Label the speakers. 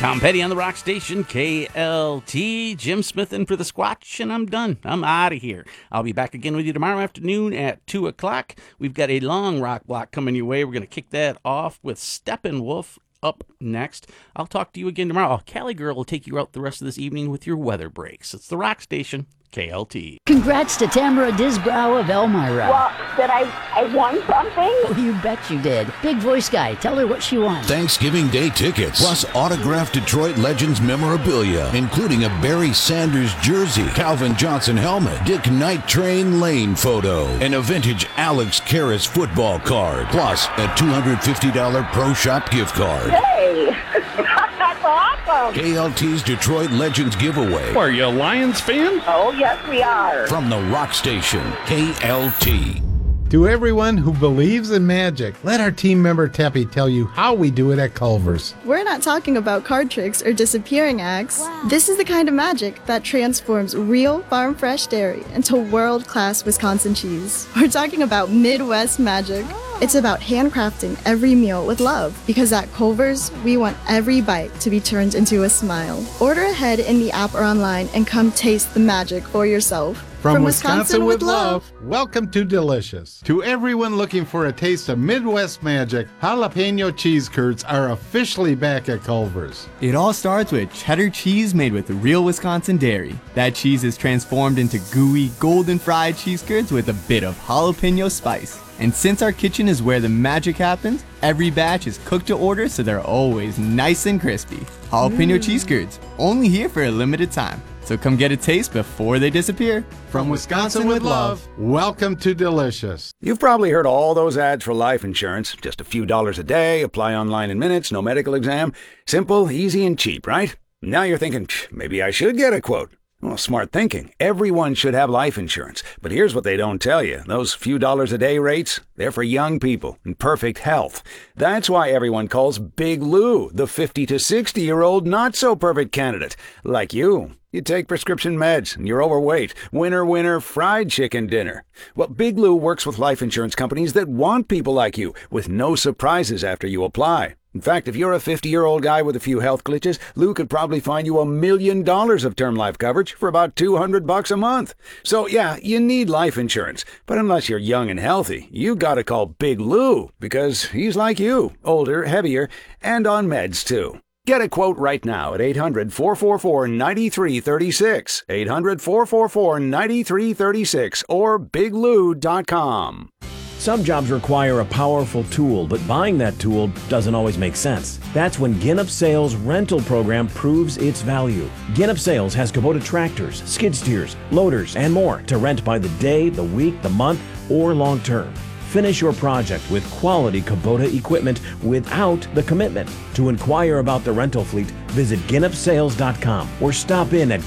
Speaker 1: Tom Petty on the Rock Station, KLT. Jim Smith in for the Squatch, and I'm done. I'm out of here. I'll be back again with you tomorrow afternoon at 2 o'clock. We've got a long rock block coming your way. We're going to kick that off with Steppenwolf up next. I'll talk to you again tomorrow. Cali Girl will take you out the rest of this evening with your weather breaks. It's the Rock Station, KLT.
Speaker 2: Congrats to Tamara Disbrow of Elmira.
Speaker 3: Well, did I won something?
Speaker 2: Oh, you bet you did. Big voice guy, tell her what she won.
Speaker 4: Thanksgiving Day tickets, plus autographed Detroit Legends memorabilia, including a Barry Sanders jersey, Calvin Johnson helmet, Dick Night Train Lane photo, and a vintage Alex Karras football card, plus a $250 Pro Shop gift card.
Speaker 3: Hey, that's awesome.
Speaker 4: KLT's Detroit Legends giveaway.
Speaker 5: Are you a Lions fan?
Speaker 3: Oh, yes, we are.
Speaker 4: From the Rock Station, KLT.
Speaker 6: To everyone who believes in magic, let our team member Teppy tell you how we do it at Culver's.
Speaker 7: We're not talking about card tricks or disappearing acts. Wow. This is the kind of magic that transforms real farm-fresh dairy into world-class Wisconsin cheese. We're talking about Midwest magic. It's about handcrafting every meal with love, because at Culver's, we want every bite to be turned into a smile. Order ahead in the app or online and come taste the magic for yourself.
Speaker 6: From Wisconsin with love, welcome to Delicious. To everyone looking for a taste of Midwest magic, jalapeno cheese curds are officially back at Culver's.
Speaker 8: It all starts with cheddar cheese made with real Wisconsin dairy. That cheese is transformed into gooey, golden fried cheese curds with a bit of jalapeno spice. And since our kitchen is where the magic happens, every batch is cooked to order so they're always nice and crispy. Jalapeno cheese curds, only here for a limited time. So come get a taste before they disappear.
Speaker 6: From Wisconsin with love, welcome to Delicious.
Speaker 9: You've probably heard all those ads for life insurance. Just a few dollars a day, apply online in minutes, no medical exam. Simple, easy, and cheap, right? Now you're thinking, maybe I should get a quote. Well, smart thinking. Everyone should have life insurance. But here's what they don't tell you. Those few dollars a day rates, they're for young people in perfect health. That's why everyone calls Big Lou the 50 to 60-year-old not-so-perfect candidate. Like you. You take prescription meds and you're overweight. Winner, winner, fried chicken dinner. Well, Big Lou works with life insurance companies that want people like you with no surprises after you apply. In fact, if you're a 50-year-old guy with a few health glitches, Lou could probably find you $1 million of term life coverage for about $200 a month. So yeah, you need life insurance. But unless you're young and healthy, you gotta call Big Lou because he's like you, older, heavier, and on meds too. Get a quote right now at 800-444-9336, 800-444-9336, or biglou.com.
Speaker 10: Some jobs require a powerful tool, but buying that tool doesn't always make sense. That's when Ginup Sales' rental program proves its value. Ginup Sales has Kubota tractors, skid steers, loaders, and more to rent by the day, the week, the month, or long term. Finish your project with quality Kubota equipment without the commitment. To inquire about the rental fleet, visit GinupSales.com or stop in at